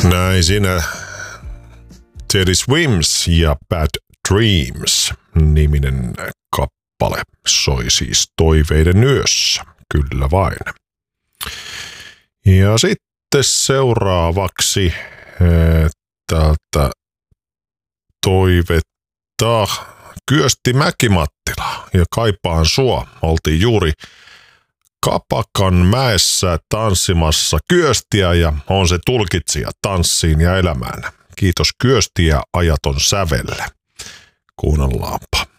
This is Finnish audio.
Näin siinä Teddy Swims ja Bad Dreams -niminen kappale soi siis Toiveiden yössä, kyllä vain. Ja sitten seuraavaksi täältä toivetta Kyösti Mäki-Mattila ja Kaipaan sua. Oltiin juuri Kapakan mäessä tanssimassa Kyöstiä ja on se tulkitsija tanssiin ja elämään. Kiitos Kyösti ja ajaton sävelle. Kuunnellaanpa.